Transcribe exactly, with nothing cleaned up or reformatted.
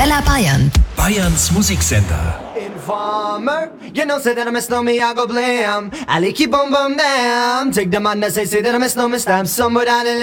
Arabella Bayern. Bayerns Musiksender. Informer, you know, say that I miss no me, I go blam. I like you boom boom damn. Take the man that say, say that I miss no me, stamp somewhere down in